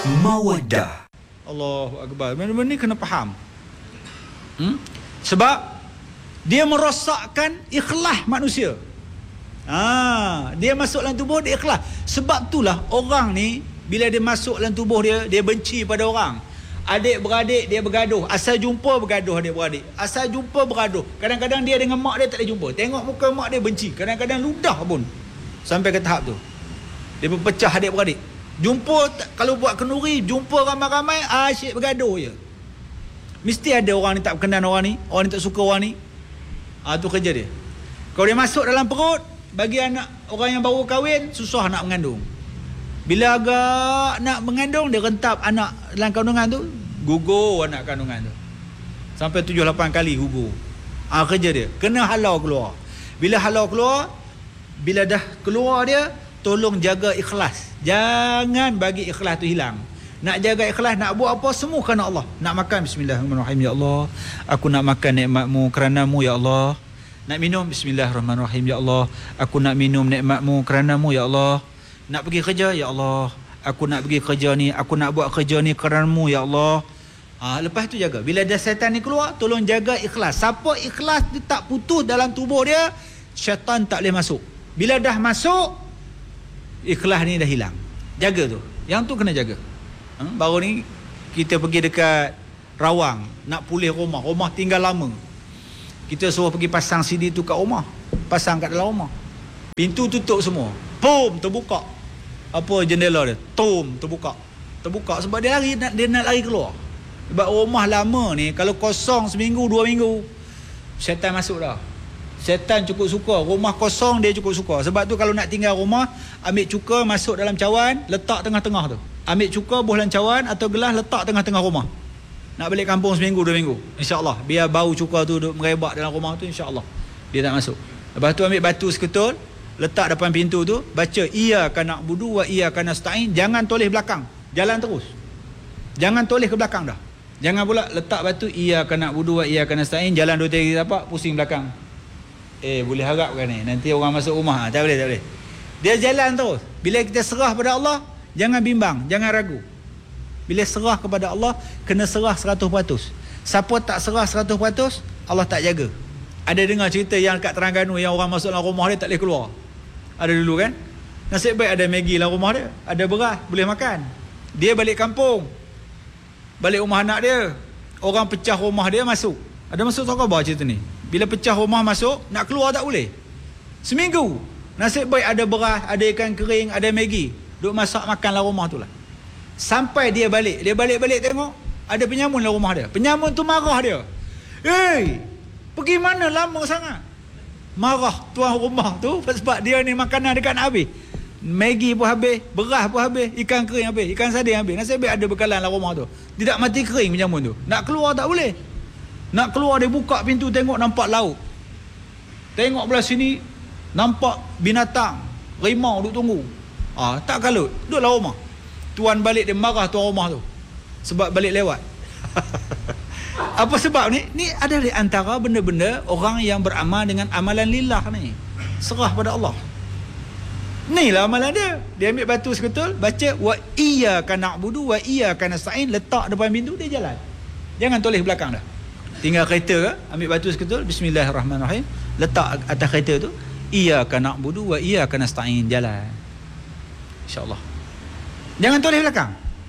Mawaddah. Allahu Akbar. Benda-benda ni kena faham. Sebab dia merosakkan ikhlas manusia. Dia masuk dalam tubuh dia ikhlas. Sebab itulah orang ni bila dia masuk dalam tubuh dia, dia benci pada orang. Adik-beradik dia bergaduh, asal jumpa bergaduh adik-beradik. Asal jumpa bergaduh. Kadang-kadang dia dengan mak dia tak boleh jumpa. Tengok muka mak dia benci. Kadang-kadang ludah pun. Sampai ke tahap tu. Dia berpecah adik-beradik. Jumpa kalau buat kenduri, jumpa ramai-ramai asyik bergaduh je. Mesti ada orang ni tak berkenan orang ni tak suka orang ni. Tu kerja dia. Kalau dia masuk dalam perut, bagi anak orang yang baru kahwin, susah nak mengandung. Bila agak nak mengandung, dia rentap anak dalam kandungan tu, gugur anak kandungan tu. Sampai 7-8 kali gugur. Kerja dia. Kena halau keluar. Bila halau keluar, bila dah keluar dia, tolong jaga ikhlas. Jangan bagi ikhlas tu hilang. Nak jaga ikhlas, nak buat apa, semua kerana Allah. Nak makan, bismillahirrahmanirrahim, ya Allah, aku nak makan nikmat-Mu kerana-Mu, ya Allah. Nak minum, bismillahirrahmanirrahim, ya Allah, aku nak minum nikmat-Mu kerana-Mu, ya Allah. Nak pergi kerja, ya Allah, aku nak pergi kerja ni, aku nak buat kerja ni kerana-Mu, ya Allah. Lepas tu jaga. Bila dah syaitan ni keluar, tolong jaga ikhlas. Siapa ikhlas dia tak putus dalam tubuh dia, syaitan tak boleh masuk. Bila dah masuk, ikhlas ni dah hilang. Jaga tu. Yang tu kena jaga. Baru ni kita pergi dekat Rawang, nak pulih rumah tinggal lama. Kita suruh pergi pasang CD tu kat rumah, pasang kat dalam rumah. Pintu tutup semua, pum, terbuka. Apa jendela dia, tum, terbuka sebab dia nak lari keluar. Sebab rumah lama ni kalau kosong seminggu 2 minggu, syaitan masuk dah. Syaitan cukup suka rumah kosong, dia cukup suka. Sebab tu kalau nak tinggal rumah, ambil cuka masuk dalam cawan, letak tengah-tengah tu. Ambil cuka buah dalam cawan atau gelas, letak tengah-tengah rumah. Nak balik kampung seminggu 2 minggu, insya-Allah. Biar bau cuka tu duduk merebak dalam rumah tu, insya-Allah dia tak masuk. Lepas tu ambil batu seketul, letak depan pintu tu, baca iyyaka na'budu wa iyyaka nasta'in. Jangan toleh belakang, jalan terus. Jangan toleh ke belakang dah. Jangan pula letak batu iyyaka na'budu wa iyyaka nasta'in, jalan 2-3 tapak, pusing belakang. Boleh harap kan ni, nanti orang masuk rumah. Tak boleh. Dia jalan terus. Bila kita serah pada Allah, jangan bimbang, jangan ragu. Bila serah kepada Allah, kena serah 100%. Siapa tak serah 100%, Allah tak jaga. Ada dengar cerita yang kat Terengganu, yang orang masuk dalam rumah dia tak boleh keluar. Ada dulu kan? Nasib baik ada Maggi dalam rumah dia, ada beras, boleh makan. Dia balik kampung, balik rumah anak dia, orang pecah rumah dia masuk. Ada masuk tak khabar cerita ni? Bila pecah rumah masuk, nak keluar tak boleh. Seminggu. Nasib baik ada beras, ada ikan kering, ada Maggi. Duk masak makan dalam rumah tu lah. Sampai dia balik. Dia balik-balik tengok, ada penyamun dalam rumah dia. Penyamun tu marah dia. Pergi mana lama sangat? Marah tuan rumah tu sebab dia ni makanan dekat nak habis. Maggi pun habis, beras pun habis, ikan kering habis, ikan sardin habis. Nasib baik ada bekalan dalam rumah tu. Tidak mati kering penyamun tu. Nak keluar tak boleh. Nak keluar dia buka pintu, tengok nampak laut. Tengok belah sini nampak binatang, rimau duk tunggu. Tak kalut, duduk dalam rumah. Tuan balik dia marah tuan rumah tu sebab balik lewat. Apa sebab ni? Ni ada di antara benda-benda orang yang beramal dengan amalan lillah ni. Serah pada Allah. Ni lah amalan dia. Dia ambil batu seketul, baca wa iyyaka na'budu wa iyyaka nasta'in, letak depan pintu, dia jalan. Jangan toleh belakang dah. Tinggal kereta ke, ambil batu seketul, bismillahirrahmanirrahim, letak atas kereta tu, iyyaka na'budu wa iyyaka nasta'in, jalan. InsyaAllah. Jangan toleh belakang.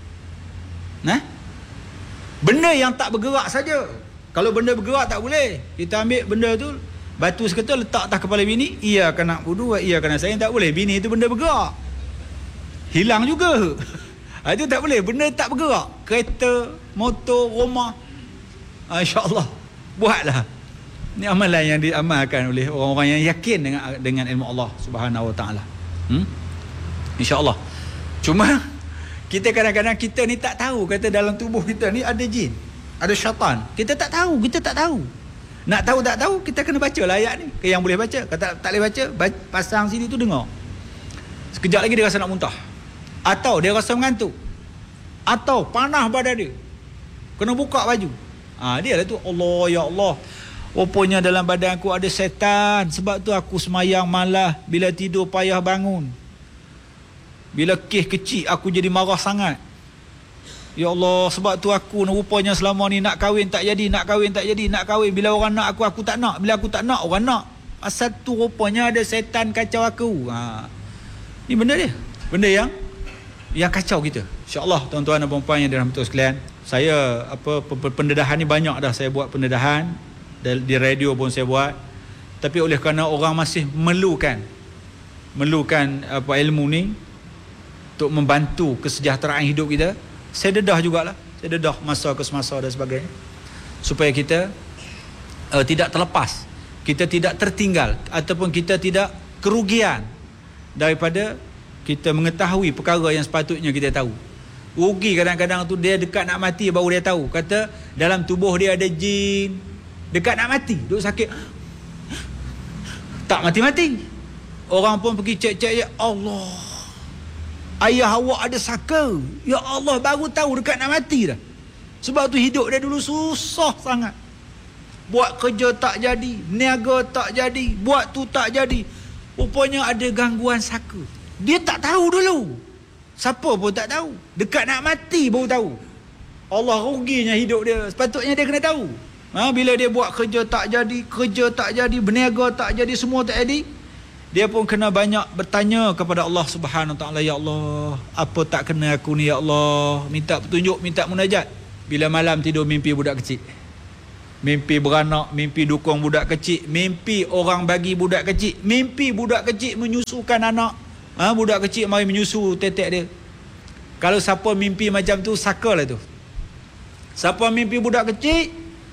Benda yang tak bergerak saja. Kalau benda bergerak tak boleh. Kita ambil benda tu, batu seketul, letak atas kepala bini, iyyaka na'budu wa iyyaka nasta'in, tak boleh. Bini tu benda bergerak, hilang juga. Itu tak boleh. Benda tak bergerak, kereta, motor, rumah, insya-Allah buatlah. Ini amalan yang diamalkan oleh orang-orang yang yakin dengan ilmu Allah Subhanahu Wa Taala. Insya-Allah. Cuma kita kadang-kadang kita ni tak tahu, kata dalam tubuh kita ni ada jin, ada syaitan. Kita tak tahu. Nak tahu tak tahu, kita kena baca lah ayat ni. Yang boleh baca, kata tak boleh baca, pasang sini tu dengar. Sekejap lagi dia rasa nak muntah, atau dia rasa mengantuk, atau panah badan dia, kena buka baju. Dia lah tu, Allah, ya Allah, rupanya dalam badan aku ada setan, sebab tu aku semayang malas, bila tidur payah bangun, bila kes kecil aku jadi marah sangat. Ya Allah, sebab tu aku rupanya selama ni nak kahwin tak jadi, nak kahwin. Bila orang nak aku tak nak. Bila aku tak nak, orang nak. Asal tu rupanya ada setan kacau aku. Ni benda dia. Benda yang kacau kita. InsyaAllah tuan-tuan dan puan-puan yang dirahmati sekalian. Saya pendedahan ni banyak dah saya buat pendedahan. Di radio pun saya buat. Tapi oleh kerana orang masih memerlukan ilmu ni untuk membantu kesejahteraan hidup kita, saya dedah jugalah. Saya dedah masa ke semasa dan sebagainya, supaya kita tidak terlepas, kita tidak tertinggal, ataupun kita tidak kerugian daripada kita mengetahui perkara yang sepatutnya kita tahu. Rugi kadang-kadang tu dia dekat nak mati baru dia tahu. Kata dalam tubuh dia ada jin, dekat nak mati, duk sakit, tak mati-mati. Orang pun pergi cek-cek, ya Allah, ayah awak ada saka. Ya Allah, baru tahu dekat nak mati dah. Sebab tu hidup dia dulu susah sangat. Buat kerja tak jadi, niaga tak jadi, buat tu tak jadi. Rupanya ada gangguan saka. Dia tak tahu dulu. Siapa pun tak tahu. Dekat nak mati baru tahu. Allah, ruginya hidup dia. Sepatutnya dia kena tahu. Bila dia buat kerja tak jadi, berniaga tak jadi, semua tak jadi, dia pun kena banyak bertanya kepada Allah Subhanahu Wa Taala. Ya Allah, apa tak kena aku ni, ya Allah. Minta petunjuk, minta munajat. Bila malam tidur mimpi budak kecil, mimpi beranak, mimpi dukung budak kecil, mimpi orang bagi budak kecil, mimpi budak kecil menyusukan anak. Budak kecil mari menyusu tetek dia. Kalau siapa mimpi macam tu, sakalah tu. Siapa mimpi budak kecil,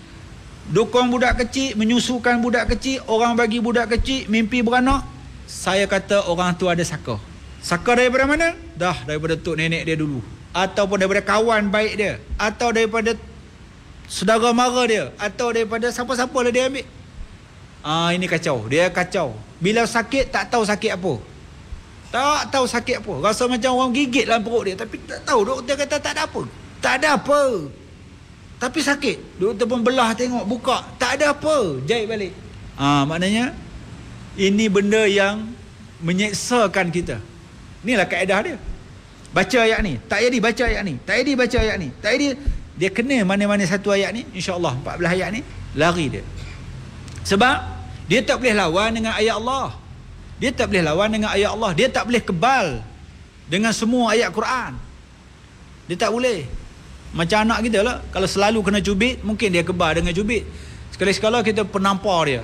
dukung budak kecil, menyusukan budak kecil, orang bagi budak kecil, mimpi beranak, saya kata orang tu ada saka. Saka daripada mana? Dah daripada tok nenek dia dulu, ataupun daripada kawan baik dia, atau daripada saudara mara dia, atau daripada siapa-siapa lah dia ambil. Ini kacau. Dia kacau. Bila sakit tak tahu sakit apa. Tak tahu sakit apa. Rasa macam orang gigit dalam perut dia, tapi tak tahu. Doktor kata tak ada apa. Tak ada apa. Tapi sakit. Doktor pun belah tengok, buka, tak ada apa. Jahit balik. Maknanya ini benda yang menyeksakan kita. Inilah kaedah dia. Baca ayat ni, tak jadi baca ayat ni. Tak jadi baca ayat ni. Tak jadi, dia kena mana-mana satu ayat ni, insya-Allah 14 ayat ni lari dia. Sebab dia tak boleh lawan dengan ayat Allah. Dia tak boleh lawan dengan ayat Allah. Dia tak boleh kebal dengan semua ayat Quran. Dia tak boleh. Macam anak kita lah, kalau selalu kena cubit, mungkin dia kebal dengan cubit. Sekali-sekala kita penampar dia,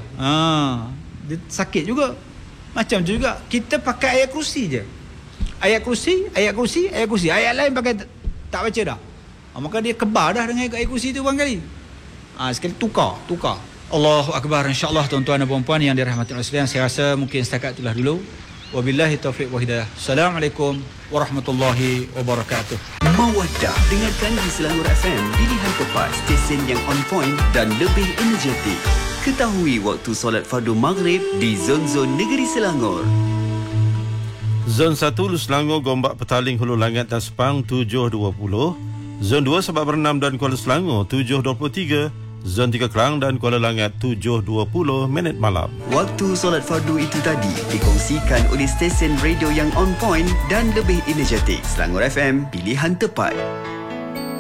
dia sakit juga. Macam tu juga, kita pakai ayat kursi je. Ayat kursi. Ayat lain pakai tak baca dah. Maka dia kebal dah dengan ayat kursi tu barangkali. Sekali tukar. Allahu Akbar. InsyaAllah tuan-tuan dan puan-puan yang dirahmati Allah sekalian, saya rasa mungkin setakat itulah dulu. Wabillahi taufiq wa hidayah. Assalamualaikum warahmatullahi wabarakatuh. Mawaddah, dengarkan di Selangor FM, pilihan tepat, stesen yang on point dan lebih energetik. Ketahui waktu solat fardu maghrib di zon-zon negeri Selangor. Zon 1 Hulu Selangor, Gombak, Petaling, Hulu Langat dan Sepang 7.20. Zon 2 Sabak Bernam dan Kuala Selangor 7.23. Zon 3 Kelang dan Kuala Langat 7.20 minit malam. Waktu solat fardu itu tadi dikongsikan oleh stesen radio yang on point dan lebih energetik. Selangor FM, pilihan tepat.